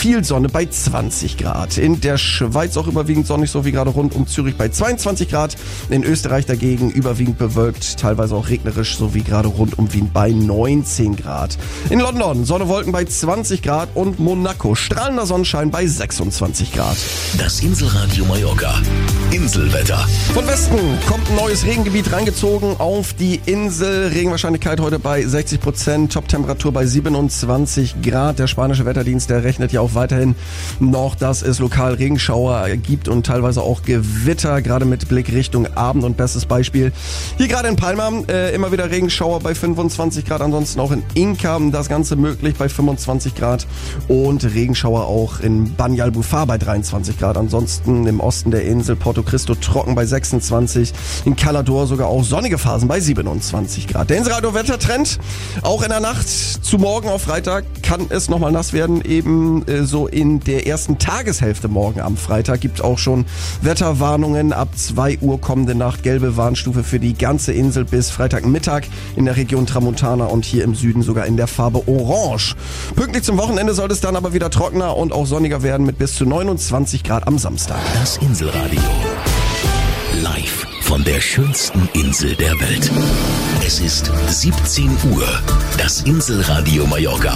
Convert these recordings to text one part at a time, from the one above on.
viel Sonne bei 20 Grad. In der Schweiz auch überwiegend sonnig, so wie gerade rund um Zürich bei 22 Grad. In Österreich dagegen überwiegend bewölkt, teilweise auch regnerisch, so wie gerade rund um Wien bei 19 Grad. In London Sonne, Wolken bei 20 Grad und Monaco strahlender Sonnenschein bei 26 Grad. Das Inselradio Mallorca. Inselwetter. Von Westen kommt ein neues Regengebiet reingezogen auf die Insel. Regenwahrscheinlichkeit heute bei 60%, Top-Temperatur bei 27 Grad. Der spanische Wetterdienst, der rechnet ja auch weiterhin noch, dass es lokal Regenschauer gibt und teilweise auch Gewitter, gerade mit Blick Richtung Abend. Und bestes Beispiel hier gerade in Palma, immer wieder Regenschauer bei 25 Grad. Ansonsten auch in Inca das Ganze möglich bei 25 Grad und Regenschauer auch in Banyalbufar bei 23 Grad. Ansonsten im Osten der Insel Porto Cristo trocken bei 26, in Calador sogar auch sonnige Phasen bei 27 Grad. Der Inselradio-Wettertrend, auch in der Nacht zu morgen auf Freitag kann es nochmal nass werden, eben so in der ersten Tageshälfte morgen am Freitag gibt es auch schon Wetterwarnungen. Ab 2 Uhr kommende Nacht gelbe Warnstufe für die ganze Insel bis Freitagmittag in der Region Tramontana und hier im Süden sogar in der Farbe Orange. Pünktlich zum Wochenende soll es dann aber wieder trockener und auch sonniger werden mit bis zu 29 Grad am Samstag. Das Inselradio. Live von der schönsten Insel der Welt. Es ist 17 Uhr. Das Inselradio Mallorca.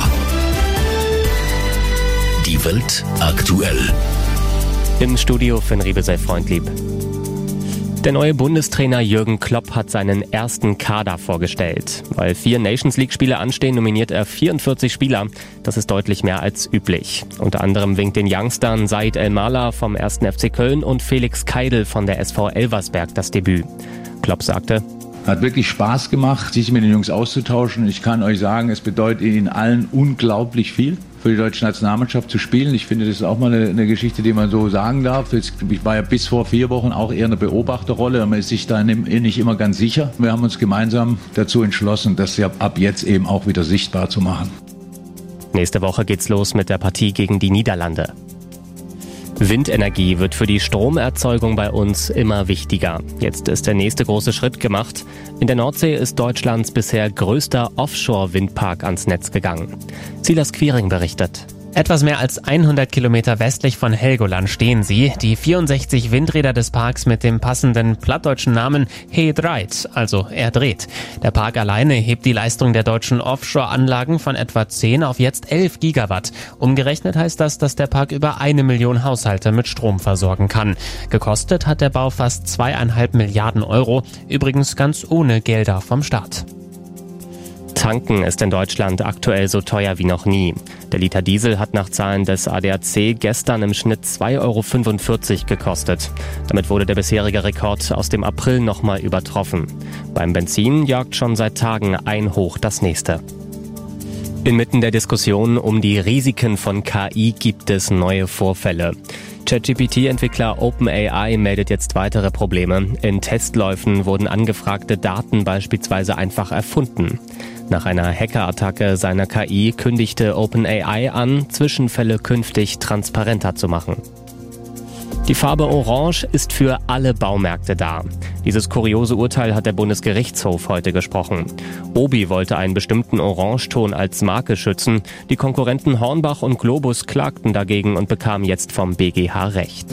Die Welt aktuell. Im Studio Finn Riebe sei freundlieb. Der neue Bundestrainer Jürgen Klopp hat seinen ersten Kader vorgestellt. Weil 4 Nations-League-Spiele anstehen, nominiert er 44 Spieler. Das ist deutlich mehr als üblich. Unter anderem winkt den Youngstern Said El-Mala vom 1. FC Köln und Felix Keidel von der SV Elversberg das Debüt. Klopp sagte: Hat wirklich Spaß gemacht, sich mit den Jungs auszutauschen. Ich kann euch sagen, es bedeutet ihnen allen unglaublich viel, für die deutsche Nationalmannschaft zu spielen. Ich finde, das ist auch mal eine Geschichte, die man so sagen darf. Ich war ja bis vor 4 Wochen auch eher eine Beobachterrolle. Man ist sich da nicht immer ganz sicher. Wir haben uns gemeinsam dazu entschlossen, das ja ab jetzt eben auch wieder sichtbar zu machen. Nächste Woche geht's los mit der Partie gegen die Niederlande. Windenergie wird für die Stromerzeugung bei uns immer wichtiger. Jetzt ist der nächste große Schritt gemacht. In der Nordsee ist Deutschlands bisher größter Offshore-Windpark ans Netz gegangen. Silas Quiring berichtet. Etwas mehr als 100 Kilometer westlich von Helgoland stehen sie, die 64 Windräder des Parks mit dem passenden plattdeutschen Namen He Draait, also er dreht. Der Park alleine hebt die Leistung der deutschen Offshore-Anlagen von etwa 10 auf jetzt 11 Gigawatt. Umgerechnet heißt das, dass der Park über 1 Million Haushalte mit Strom versorgen kann. Gekostet hat der Bau fast 2,5 Milliarden Euro, übrigens ganz ohne Gelder vom Staat. Tanken ist in Deutschland aktuell so teuer wie noch nie. Der Liter Diesel hat nach Zahlen des ADAC gestern im Schnitt 2,45 Euro gekostet. Damit wurde der bisherige Rekord aus dem April nochmal übertroffen. Beim Benzin jagt schon seit Tagen ein Hoch das nächste. Inmitten der Diskussion um die Risiken von KI gibt es neue Vorfälle. ChatGPT-Entwickler OpenAI meldet jetzt weitere Probleme. In Testläufen wurden angefragte Daten beispielsweise einfach erfunden. Nach einer Hackerattacke seiner KI kündigte OpenAI an, Zwischenfälle künftig transparenter zu machen. Die Farbe Orange ist für alle Baumärkte da. Dieses kuriose Urteil hat der Bundesgerichtshof heute gesprochen. Obi wollte einen bestimmten Orangeton als Marke schützen. Die Konkurrenten Hornbach und Globus klagten dagegen und bekamen jetzt vom BGH Recht.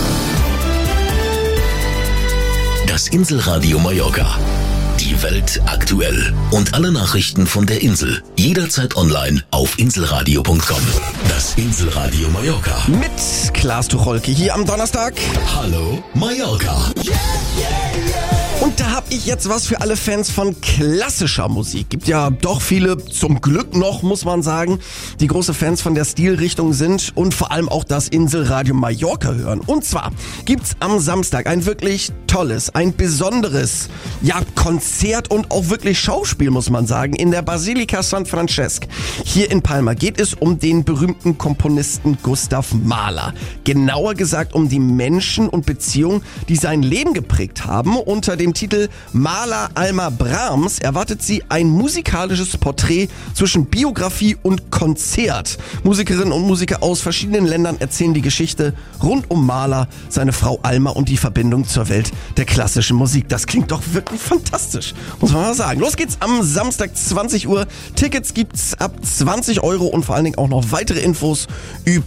Das Inselradio Mallorca. Die Welt aktuell. Und alle Nachrichten von der Insel. Jederzeit online auf inselradio.com. Das Inselradio Mallorca. Mit Klaas Tucholke hier am Donnerstag. Hallo Mallorca. Und da habe ich jetzt was für alle Fans von klassischer Musik. Gibt ja doch viele, zum Glück noch, muss man sagen, die große Fans von der Stilrichtung sind und vor allem auch das Inselradio Mallorca hören. Und zwar gibt's am Samstag ein wirklich tolles, ein besonderes, ja, Konzert und auch wirklich Schauspiel, muss man sagen, in der Basilika San Francesc. Hier in Palma geht es um den berühmten Komponisten Gustav Mahler. Genauer gesagt um die Menschen und Beziehungen, die sein Leben geprägt haben. Unter dem Titel Mahler Alma Brahms erwartet sie ein musikalisches Porträt zwischen Biografie und Konzert. Musikerinnen und Musiker aus verschiedenen Ländern erzählen die Geschichte rund um Mahler, seine Frau Alma und die Verbindung zur Welt der klassischen Musik. Das klingt doch wirklich fantastisch, muss man mal sagen. Los geht's am Samstag 20 Uhr. Tickets gibt's ab 20 € und vor allen Dingen auch noch weitere Infos über